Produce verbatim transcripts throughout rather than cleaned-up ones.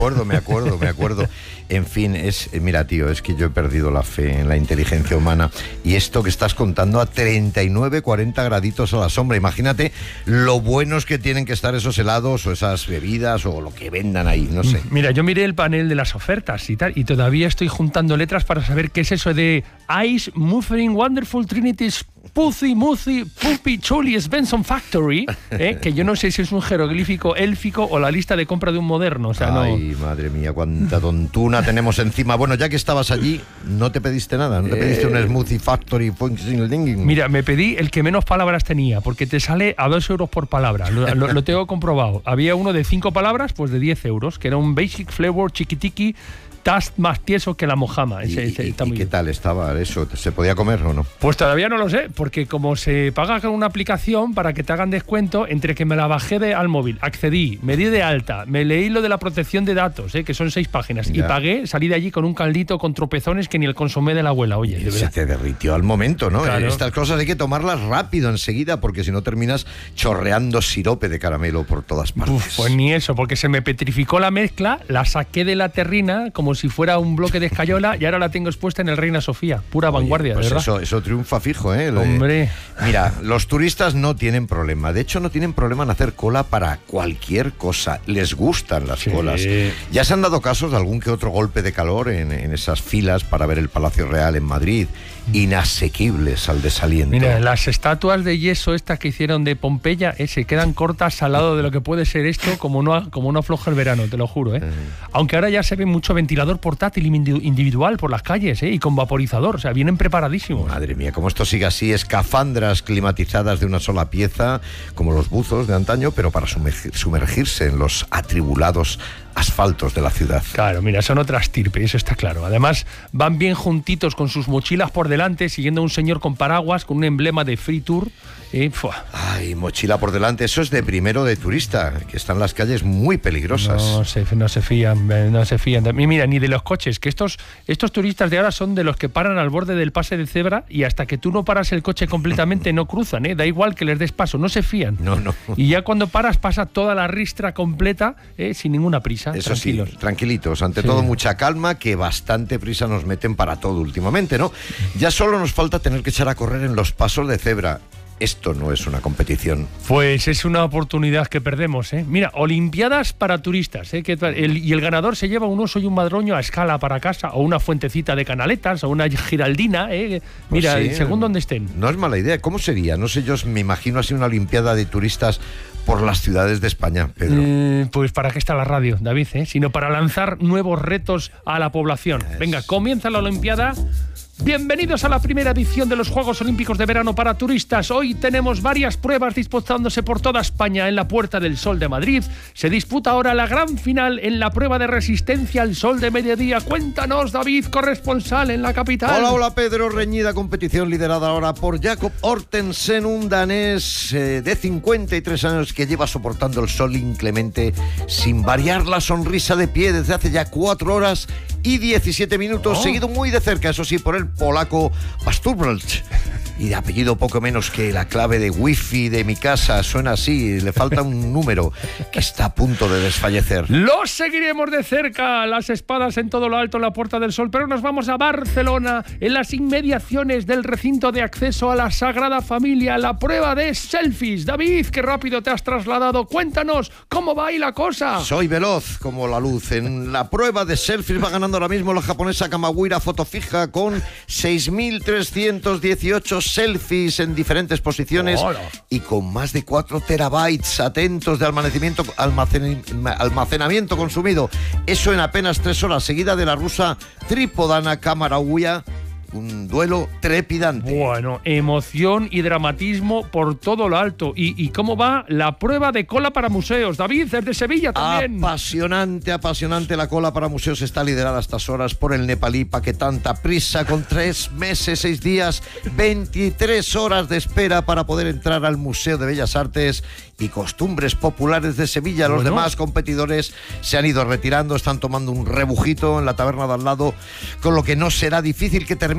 acuerdo, me acuerdo, me acuerdo. En fin, es mira, tío, es que yo he perdido la fe en la inteligencia humana. Y esto que estás contando a treinta y nueve, cuarenta graditos a la sombra. Imagínate lo buenos que tienen que estar esos helados o esas bebidas o lo que vendan ahí, no sé. Mira, yo miré el panel de las ofertas y tal, y todavía estoy juntando letras para saber qué es eso de Ice Muffin Wonderful Trinity's Pussy, Muzi, Puppy, Chuli, Svensson Factory, ¿eh? Que yo no sé si es un jeroglífico élfico o la lista de compra de un moderno. O sea, Ay, no... madre mía, cuánta tontuna tenemos encima. Bueno, ya que estabas allí, ¿no te pediste nada? ¿No te pediste eh... un Smoothie Factory? Mira, me pedí el que menos palabras tenía, porque te sale a dos euros por palabra. Lo, lo, lo tengo comprobado. Había uno de cinco palabras, pues de diez euros, que era un Basic Flavor Chiquitiqui, Tast más tieso que la mojama. Ese, ¿Y, ese, y, está y muy qué bien. tal estaba eso? ¿Se podía comer o no? Pues todavía no lo sé, porque como se paga con una aplicación para que te hagan descuento, entre que me la bajé de, al móvil, accedí, me di de alta, me leí lo de la protección de datos, ¿eh? Que son seis páginas, ya. Y pagué, salí de allí con un caldito con tropezones que ni el consomé de la abuela, oye. De se te derritió al momento, ¿no? Claro. Estas cosas hay que tomarlas rápido, enseguida, porque si no terminas chorreando sirope de caramelo por todas partes. Uf, pues ni eso, porque se me petrificó la mezcla, la saqué de la terrina como si fuera un bloque de escayola y ahora la tengo expuesta en el Reina Sofía, pura Oye, vanguardia, pues ¿verdad? Eso, eso triunfa fijo, ¿eh? Hombre. Mira, los turistas no tienen problema, de hecho no tienen problema en hacer cola para cualquier cosa, les gustan las sí. colas. Ya se han dado casos de algún que otro golpe de calor en, en esas filas para ver el Palacio Real en Madrid, inasequibles al desaliento. Mira, las estatuas de yeso estas que hicieron de Pompeya eh, se quedan cortas al lado de lo que puede ser esto, como no, como no afloja el verano, te lo juro, ¿eh? Uh-huh. Aunque ahora ya se ve mucho ventilador portátil individual por las calles, ¿eh? Y con vaporizador, o sea, vienen preparadísimos. Madre mía, como esto sigue así, escafandras climatizadas de una sola pieza, como los buzos de antaño, pero para sumergir, sumergirse en los atribulados asfaltos de la ciudad. Claro, mira, son otra estirpe, eso está claro. Además, van bien juntitos con sus mochilas por delante, siguiendo a un señor con paraguas, con un emblema de Free Tour. Eh, Ay, mochila por delante, eso es de primero de turista, que están las calles muy peligrosas. No se, no se fían, no se fían. Y mira, ni de los coches, que estos, estos turistas de ahora son de los que paran al borde del pase de cebra y hasta que tú no paras el coche completamente no cruzan, ¿eh? Da igual que les des paso, no se fían. No, no. Y ya cuando paras pasa toda la ristra completa, ¿eh? Sin ninguna prisa. Eso tranquilos. sí, tranquilitos, ante sí. todo mucha calma, que bastante prisa nos meten para todo últimamente, ¿no? Ya solo nos falta tener que echar a correr en los pasos de cebra. Esto no es una competición. Pues es una oportunidad que perdemos, ¿eh? Mira, Olimpiadas para turistas, ¿eh? Que el, y el ganador se lleva un oso y un madroño a escala para casa, o una fuentecita de canaletas, o una giraldina, ¿eh? Mira, pues sí, según donde estén. No es mala idea. ¿Cómo sería? No sé, yo me imagino así una Olimpiada de turistas por las ciudades de España, Pedro. Eh, pues para qué está la radio, David, ¿eh? Sino para lanzar nuevos retos a la población. Es... Venga, comienza la Olimpiada. Bienvenidos a la primera edición de los Juegos Olímpicos de Verano para turistas. Hoy tenemos varias pruebas disputándose por toda España. En la Puerta del Sol de Madrid se disputa ahora la gran final en la prueba de resistencia al sol de mediodía. Cuéntanos, David, corresponsal en la capital. Hola, hola, Pedro. Reñida competición liderada ahora por Jakob Ortensen, un danés eh, de cincuenta y tres años que lleva soportando el sol inclemente sin variar la sonrisa de pie desde hace ya cuatro horas y diecisiete minutos, oh. seguido muy de cerca, eso sí, por el polaco Pasturbelch. Y de apellido poco menos que la clave de wifi de mi casa. Suena así, le falta un número, que está a punto de desfallecer. Lo seguiremos de cerca, las espadas en todo lo alto en la Puerta del Sol, pero nos vamos a Barcelona, en las inmediaciones del recinto de acceso a la Sagrada Familia, la prueba de selfies. David, qué rápido te has trasladado. Cuéntanos, ¿cómo va ahí la cosa? Soy veloz como la luz. En la prueba de selfies va ganando ahora mismo la japonesa Kamawira Fotofija con seis mil trescientos dieciocho selfies en diferentes posiciones. Hola. Y con más de cuatro terabytes atentos de almacenamiento, almacen, almacenamiento consumido. Eso en apenas tres horas, seguida de la rusa Tripodana Kamarauya. Un duelo trepidante. Bueno, emoción y dramatismo por todo lo alto. ¿Y, y cómo va la prueba de cola para museos? David, desde Sevilla también. Apasionante, apasionante. La cola para museos está liderada a estas horas por el nepalí Paquetanta Prisa, con tres meses, seis días, veintitrés horas de espera para poder entrar al Museo de Bellas Artes y Costumbres Populares de Sevilla. Los bueno. demás competidores se han ido retirando, están tomando un rebujito en la taberna de al lado, con lo que no será difícil que termine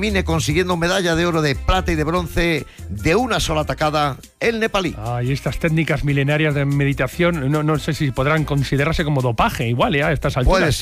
termine consiguiendo medalla de oro, de plata y de bronce de una sola tacada, el nepalí. Ah, y estas técnicas milenarias de meditación, no, no sé si podrán considerarse como dopaje, igual, ya a estas alturas. Puede